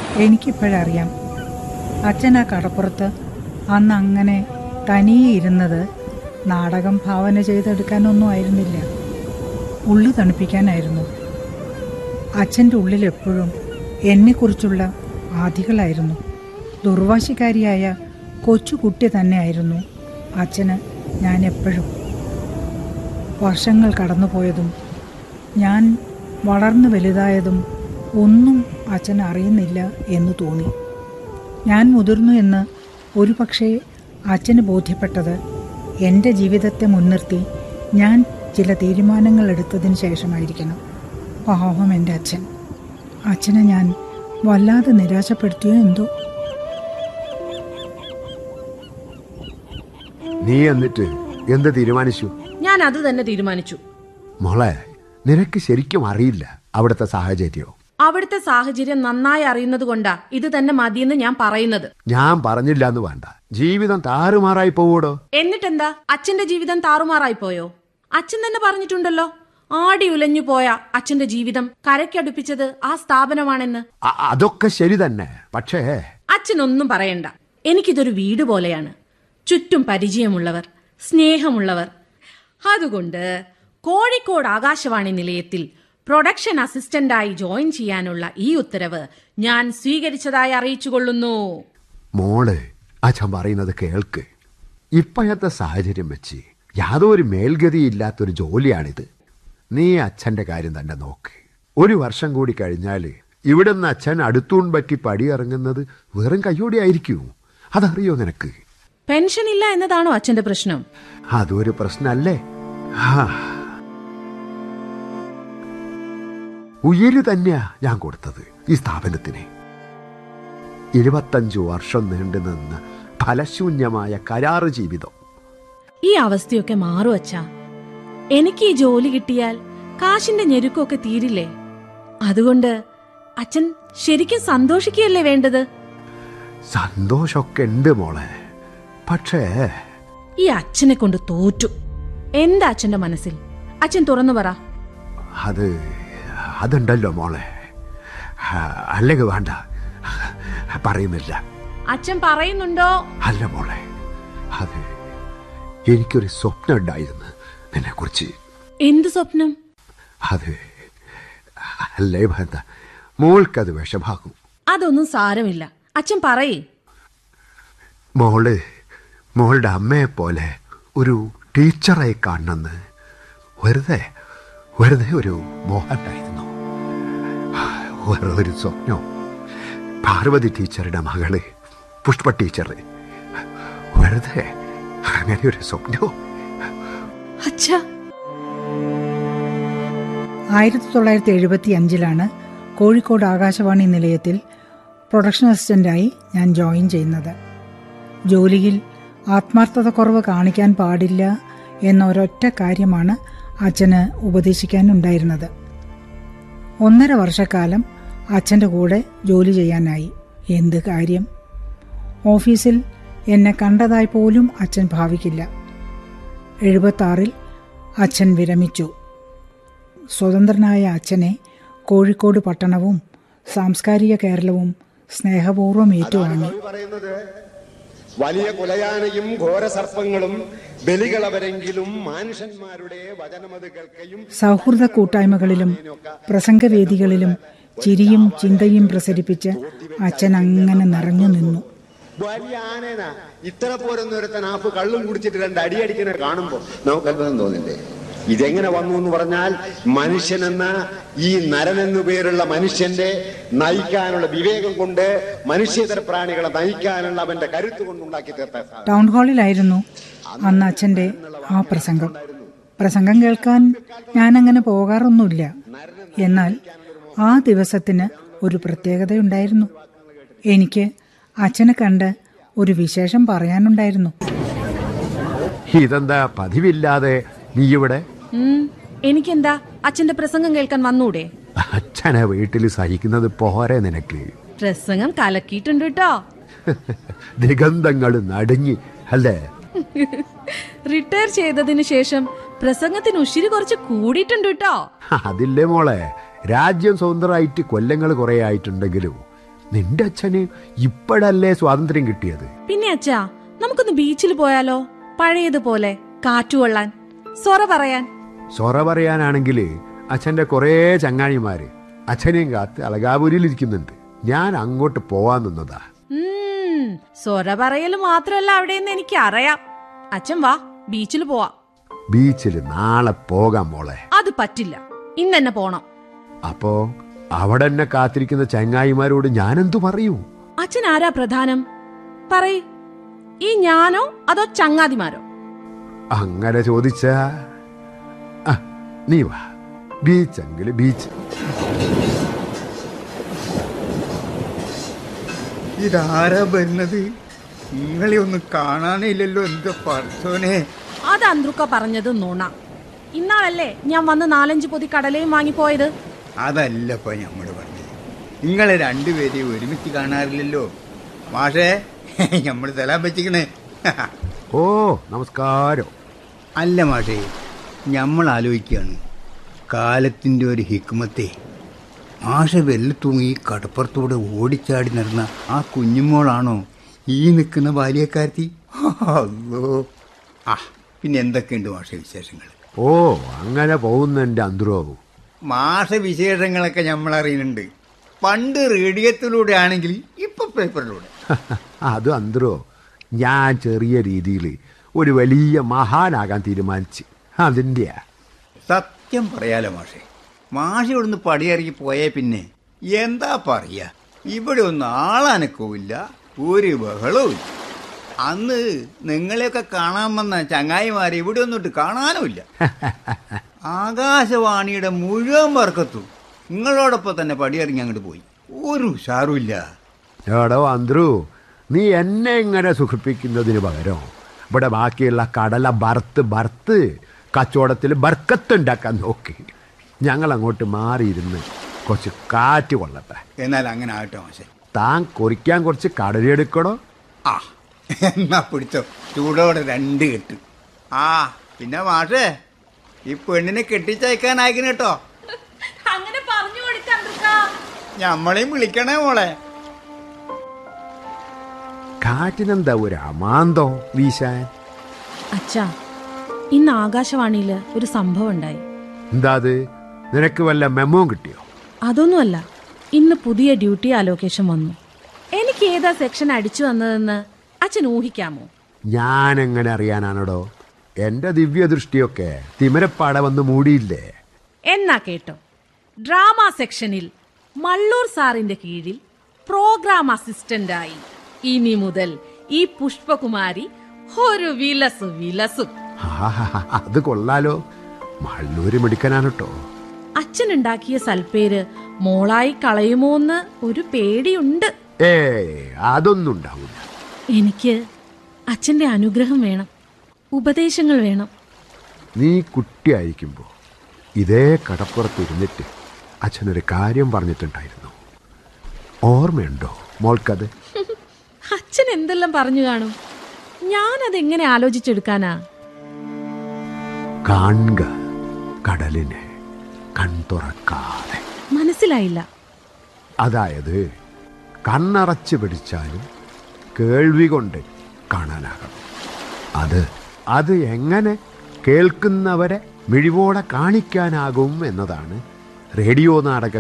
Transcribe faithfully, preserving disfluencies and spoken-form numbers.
എനിക്കിപ്പോഴറിയാം, അച്ഛൻ ആ കടപ്പുറത്ത് അന്ന് അങ്ങനെ തനിയെ ഇരുന്നത് നാടകം ഭാവന ചെയ്തെടുക്കാനൊന്നും ആയിരുന്നില്ല, ഉള്ളു തണുപ്പിക്കാനായിരുന്നു. അച്ഛൻ്റെ ഉള്ളിൽ എപ്പോഴും എന്നെക്കുറിച്ചുള്ള ആധികളായിരുന്നു. ദുർവാശിക്കാരിയായ കൊച്ചുകുട്ടി തന്നെയായിരുന്നു അച്ഛന് ഞാൻ എപ്പോഴും. വർഷങ്ങൾ കടന്നുപോയതും ഞാൻ വളർന്നു വലുതായതും ഒന്നും അച്ഛൻ അറിയുന്നില്ല എന്ന് തോന്നി. ഞാൻ മുതിർന്നു എന്ന് ഒരു പക്ഷേ അച്ഛന് ബോധ്യപ്പെട്ടത് എൻ്റെ ജീവിതത്തെ മുൻനിർത്തി ഞാൻ ചില തീരുമാനങ്ങൾ എടുത്തതിന് ശേഷമായിരിക്കണം. പാവം എൻ്റെ അച്ഛൻ. അച്ഛനെ ഞാൻ വല്ലാതെ നിരാശപ്പെടുത്തിയോ എന്തോ. നീ എന്നിട്ട് എന്ത് തീരുമാനിച്ചു? ഞാൻ അത് തന്നെ തീരുമാനിച്ചു. മോളെ, നിനക്ക് ശരിക്കും അറിയില്ല അവിടുത്തെ സാഹചര്യം. അവിടുത്തെ സാഹചര്യം നന്നായി അറിയുന്നത് കൊണ്ടാ ഇത് തന്നെ മതിയെന്ന് ഞാൻ പറയുന്നത്. ഞാൻ പറഞ്ഞില്ല എന്ന് വേണ്ട, ജീവിതം താറുമാറായി പോവൂടോ. എന്നിട്ടെന്താ, അച്ഛന്റെ ജീവിതം താറുമാറായി പോയോ? അച്ഛൻ തന്നെ പറഞ്ഞിട്ടുണ്ടല്ലോ, ആടി ഉലഞ്ഞു പോയ അച്ഛന്റെ ജീവിതം കരയ്ക്കടുപ്പിച്ചത് ആ സ്ഥാപനമാണെന്ന്. അതൊക്കെ ശരി തന്നെ, പക്ഷേ അച്ഛനൊന്നും പറയണ്ട. എനിക്കിതൊരു വീട് പോലെയാണ്. ചുറ്റും പരിചയമുള്ളവർ, സ്നേഹമുള്ളവർ. അതുകൊണ്ട് കോഴിക്കോട് ആകാശവാണി നിലയത്തിൽ പ്രൊഡക്ഷൻ അസിസ്റ്റന്റായി ജോയിൻ ചെയ്യാനുള്ള ഈ ഉത്തരവ് ഞാൻ സ്വീകരിച്ചതായി അറിയിച്ചുകൊള്ളുന്നു. മോള് അച്ഛൻ പറയുന്നത് കേൾക്ക്. ഇപ്പോഴത്തെ സാഹചര്യം വെച്ച് യാതൊരു മേൽഗതിയില്ലാത്തൊരു ജോലിയാണിത്. നീ അച്ഛൻ്റെ കാര്യം തന്നെ നോക്ക്. ഒരു വർഷം കൂടി കഴിഞ്ഞാൽ ഇവിടുന്ന് അച്ഛൻ അടുത്തൂൺ പറ്റി പടിയിറങ്ങുന്നത് വെറും കയ്യോടെ അതറിയോ നിനക്ക്? പെൻഷൻ ഇല്ല എന്നതാണോ അച്ഛന്റെ പ്രശ്നം? അതൊരു പ്രശ്നല്ലേ. ഉയര് തന്നെയാ ഞാൻ കൊടുത്തത് ഈ സ്ഥാപനത്തിന്. ഇരുപത്തഞ്ചു വർഷം നീണ്ടു നിന്ന ഫലശൂന്യമായ കരാറ് ജീവിതം. ഈ അവസ്ഥയൊക്കെ മാറും അച്ഛാ. എനിക്ക് ഈ ജോലി കിട്ടിയാൽ കാശിന്റെ ഞെരുക്കമൊക്കെ തീരില്ലേ? അതുകൊണ്ട് അച്ഛൻ ശരിക്കും സന്തോഷിക്കുകയല്ലേ വേണ്ടത്? സന്തോഷമൊക്കെ ഉണ്ട് മോളെ, പക്ഷേ ഈ അച്ഛനെ കൊണ്ട് തോറ്റു. എന്താ അച്ഛന്റെ മനസ്സിൽ? അച്ഛൻ തുറന്നു പറ. അത് അതുണ്ടല്ലോ മോളെ, അല്ലെങ്കിൽ വേണ്ട, പറയുന്നില്ല. അച്ഛൻ പറയുന്നുണ്ടോ? അല്ല മോളെ, അത് എനിക്കൊരു സ്വപ്നം ഉണ്ടായിരുന്നു നിന്നെ കുറിച്ച്. എന്ത് സ്വപ്നം? അത് അല്ലേ വേണ്ട, മോൾക്കത് വിഷമാകും. അതൊന്നും സാരമില്ല, അച്ഛൻ പറയേ. മോള് മോളുടെ അമ്മയെ പോലെ ഒരു ടീച്ചറായി കാണണമെന്ന് വെറുതെ വെറുതെ ഒരു മോഹമുണ്ടായിരുന്നു. വെറുതൊരു സ്വപ്നം. പാർവതി ടീച്ചറുടെ മകള് പുഷ്പ ടീച്ചർ, വെറുതെ അങ്ങനെ ഒരു സ്വപ്നം. ആയിരത്തി തൊള്ളായിരത്തി എഴുപത്തി അഞ്ചിലാണ് കോഴിക്കോട് ആകാശവാണി നിലയത്തിൽ പ്രൊഡക്ഷൻ അസിസ്റ്റന്റായി ഞാൻ ജോയിൻ ചെയ്യുന്നത്. ജോലിയിൽ ആത്മാർത്ഥത കുറവ് കാണിക്കാൻ പാടില്ല എന്ന ഒരൊറ്റ കാര്യമാണ് അച്ഛന് ഉപദേശിക്കാനുണ്ടായിരുന്നത്. ഒന്നര വർഷക്കാലം അച്ഛൻ്റെ കൂടെ ജോലി ചെയ്യാനായി. എന്ത് കാര്യം? ഓഫീസിൽ എന്നെ കണ്ടതായി പോലും അച്ഛൻ ഭാവിക്കില്ല. എഴുപത്താറിൽ അച്ഛൻ വിരമിച്ചു. സ്വതന്ത്രനായ അച്ഛനെ കോഴിക്കോട് പട്ടണവും സാംസ്കാരിക കേരളവും സ്നേഹപൂർവ്വം ഏറ്റുവാങ്ങി. വലിയ കുലയാനയും ഘോരസർപ്പങ്ങളും ബലികളവരെങ്കിലും മനുഷ്യന്മാരുടെ വചനമത് കേൾക്കയും. സൗഹൃദ കൂട്ടായ്മകളിലും പ്രസംഗവേദികളിലും ചിരിയും ചിന്തയും പ്രസരിപ്പിച്ച് അച്ഛൻ അങ്ങനെ നിറഞ്ഞു നിന്നു. വലിയ ആനേന ഇത്ര പോരൊന്നൊരുത്തൻ ആപ്പ് കള്ളും കുടിച്ചിട്ട് രണ്ട് അടിയടിക്കുന്ന കാണുമ്പോ നമുക്ക് അത്ഭുതം തോന്നില്ലേ? ഇതെങ്ങനെ വന്നു എന്ന് പറഞ്ഞാൽ മനുഷ്യനെന്ന ഈ നരനെന്നു പേരുള്ള മനുഷ്യന്റെ നയിക്കാനുള്ള വിവേകം കൊണ്ട് മനുഷ്യേതര പ്രാണികളെ നയിക്കാനുള്ള അവന്റെ കരുത്ത് കൊണ്ടുണ്ടാക്കി തീർത്ത ടൗൺ ഹാളിലായിരുന്നു അന്ന് അച്ഛൻ്റെ ആ പ്രസംഗം. പ്രസംഗം കേൾക്കാൻ ഞാനങ്ങനെ പോകാറൊന്നുമില്ല. എന്നാൽ ആ ദിവസത്തിന് ഒരു പ്രത്യേകതയുണ്ടായിരുന്നു. എനിക്ക് അച്ഛനെ കണ്ട് ഒരു വിശേഷം പറയാനുണ്ടായിരുന്നു. ഇതെന്താ പതിവില്ലാതെ നീ ഇവിടെ? എനിക്കെന്താ, അച്ഛന്റെ പ്രസംഗം കേൾക്കാൻ വന്നൂടെ? അച്ഛനെ വീട്ടിൽ സഹിക്കുന്നത് പോരെ നിനക്ക്? പ്രസംഗം കലക്കിയിട്ടുണ്ട് കേട്ടോ. ദിഗന്ധങ്ങൾ നടുങ്ങി അല്ലേ? റിട്ടയർ ചെയ്തതിനു ശേഷം പ്രസംഗത്തിന് ഉശിരി കുറച്ച് കൂടിയിട്ടുണ്ട് കേട്ടോ. അതില്ലേ മോളെ, രാജ്യം സ്വതന്ത്രമായിട്ട് കൊല്ലങ്ങൾ കുറെ ആയിട്ടുണ്ടെങ്കിലും നിന്റെ അച്ഛന് ഇപ്പോഴല്ലേ സ്വാതന്ത്ര്യം കിട്ടിയത്? പിന്നെ അച്ഛാ, നമുക്കൊന്ന് ബീച്ചിൽ പോയാലോ? പഴയതുപോലെ കാറ്റുകൊള്ളാൻ, സൊറ പറയാൻ. സൊറ പറയാനാണെങ്കിൽ അച്ഛന്റെ കുറേ ചങ്ങാഴിമാര് അച്ഛനെയും കാത്ത് അളകാപുരിയിൽ ഇരിക്കുന്നുണ്ട്. ഞാൻ അങ്ങോട്ട് പോവാൻ നിന്നതാ. ഉം, സൊറ പറയല് മാത്രല്ല അവിടെയെന്ന് എനിക്ക് അറിയാം. അച്ഛൻ വാ, ബീച്ചിൽ പോവാ. ബീച്ചിൽ നാളെ പോകാം മോളെ. അത് പറ്റില്ല, ഇന്നെന്നെ പോണം. അപ്പോ അവിടെ എന്നെ കാത്തിരിക്കുന്ന ചങ്ങായിമാരോട് ഞാനെന്തു പറയൂ? അച്ഛൻ ആരാ പ്രധാനം? പറയ്, ഈ ഞാനോ അതോ ചങ്ങാതിമാരോ? അങ്ങനെ ചോദിച്ചാ ആ, നീ വാ, ബീച്ചെങ്കില് ബീച്ച്. ഇതാരാ വരുന്നത്? നിങ്ങളെ ഒന്നും കാണാനില്ലല്ലോ എന്റെ പർസോനെ. അത് അന്ത്രുക്ക പറഞ്ഞത് നുണ. ഇന്നാളല്ലേ ഞാൻ വന്ന് നാലഞ്ച് പൊതി കടലയും വാങ്ങിപ്പോയത്. അതല്ലപ്പോ ഞമ്മള് പറഞ്ഞത്. നിങ്ങളെ രണ്ടുപേരെയും ഒരുമിച്ച് കാണാറില്ലല്ലോ. മാഷേ, ഞമ്മള് തലാൻ വെച്ചിക്കണേ. ഓ നമസ്കാരം. അല്ല മാഷേ, ഞമ്മൾ ആലോചിക്കുകയാണ് കാലത്തിന്റെ ഒരു ഹിക്മത്തെ. മാഷ വെല്ല തൂങ്ങി കടപ്പുറത്തൂടെ ഓടിച്ചാടി നടന്ന ആ കുഞ്ഞുമോളാണോ ഈ നിൽക്കുന്ന ബാല്യക്കാരത്തി? അല്ലോ. ആ പിന്നെ എന്തൊക്കെയുണ്ട് മാഷ വിശേഷങ്ങൾ? ഓ അങ്ങനെ പോകുന്നുണ്ട് അന്ത്രോ. മാഷ വിശേഷങ്ങളൊക്കെ നമ്മൾ അറിയുന്നുണ്ട്. പണ്ട് റേഡിയോത്തിലൂടെ ആണെങ്കിൽ ഇപ്പൊ പേപ്പറിലൂടെ. അത് അന്ത്രോ, ഞാൻ ചെറിയ രീതിയിൽ ഒരു വലിയ മഹാനാകാൻ തീരുമാനിച്ച് അതിൻ്റെ. സത്യം പറയാലോ മാഷെ, മാഷ ഇവിടുന്ന് പടിയിറങ്ങി പോയേ പിന്നെ എന്താ പറയാ, ഇവിടെ ഒന്നും ആളനക്കവുമില്ല, ഒരു ബഹളവും ഇല്ല. അന്ന് നിങ്ങളെയൊക്കെ കാണാൻ വന്ന ചങ്ങായിമാരെ ഇവിടെ ഒന്നിട്ട് കാണാനുമില്ല. ആകാശവാണിയുടെ മുഴുവൻ വർക്കത്തും നിങ്ങളോടൊപ്പം തന്നെ പടിയിറങ്ങി അങ്ങോട്ട് പോയി. ഒരു ഉഷാറുമില്ല. എടോ അന്ത്രു, നീ എന്നെ ഇങ്ങനെ സുഖിപ്പിക്കുന്നതിന് പകരം ഇവിടെ ബാക്കിയുള്ള കടല ബർത്ത് ബർത്ത് കച്ചവടത്തിൽ ബർക്കത്തുണ്ടാക്കാൻ നോക്കി. ഞങ്ങൾ അങ്ങോട്ട് മാറിയിരുന്ന് കുറച്ച് കാറ്റ് കൊള്ളട്ടെ. എന്നാൽ അങ്ങനെ ആകട്ടെ മാഷെ. താൻ കുറിക്കാൻ കുറച്ച് കടലെടുക്കണോ? ആ എന്നാ പിടിച്ചോ, ചൂടോടെ രണ്ട് കെട്ട്. ആ പിന്നെ മാഷേ, ഈ പെണ്ണിനെ കെട്ടിച്ചയക്കാനായിക്കണ കേട്ടോ. അങ്ങനെ പറഞ്ഞു കൊടുക്കാം. ഞമ്മളെയും വിളിക്കണേ മോളെ. കാറ്റിനെന്താ ഒരു അമാന്തോ വീശാൻ? അച്ഛാ, ഇന്ന് ആകാശവാണിയില് ഒരു സംഭവം ഉണ്ടായി. എന്താ അത്? നിനക്ക് വല്ല മെമ്മോ കിട്ടിയോ? അതൊന്നുമല്ല, ഇന്ന് പുതിയ ഡ്യൂട്ടി അലോക്കേഷൻ വന്നു. എനിക്ക് ഏതാ സെക്ഷൻ അടിച്ചു വന്നതെന്ന് അച്ഛൻ ഊഹിക്കാമോ? ഞാൻ എങ്ങനെ അറിയാനാണോ? എന്റെ ദിവ്യദൃഷ്ടിയൊക്കെ തിമരപ്പാട വന്ന് മൂടിയില്ലേ? എന്നാ കേട്ടോ, ഡ്രാമ സെക്ഷനിൽ മള്ളൂർ സാറിന്റെ കീഴിൽ പ്രോഗ്രാം അസിസ്റ്റന്റായി ഇനി മുതൽ ഈ പുഷ്പകുമാരി ഒരു വിലസു വിലസും. അത് കൊള്ളാലോ, മള്ളൂര് മിടുക്കനാണ് കേട്ടോ. അച്ഛനുണ്ടാക്കിയ സൽപ്പേര് മോളായി കളയുമോന്ന് ഒരു പേടിയുണ്ട്. ഏ അതൊന്നും ഉണ്ടാവില്ല. എനിക്ക് അച്ഛന്റെ അനുഗ്രഹം വേണം, ഉപദേശങ്ങൾ വേണം. നീ കുട്ടിയായിരിക്കുമ്പോ ഇതേ കടപ്പുറത്തിരുന്നിട്ട് അച്ഛനൊരു കാര്യം പറഞ്ഞിട്ടുണ്ടായിരുന്നു. ഓർമ്മയുണ്ടോ മോൾക്കത്? അച്ഛൻ എന്തെല്ലാം പറഞ്ഞു കാണും, ഞാനതെങ്ങനെ ആലോചിച്ചെടുക്കാനാ? കാണുക കടലിനെ കൺതുറക്കാതെ. മനസ്സിലായില്ല. അതായത് കണ്ണറച്ച് പിടിച്ചാലും കേൾവി കൊണ്ട് കാണാനാകണം. അത് അത് എങ്ങനെ കേൾക്കുന്നവരെ മിഴിവോടെ കാണിക്കാനാകും എന്നതാണ് റേഡിയോ നാടക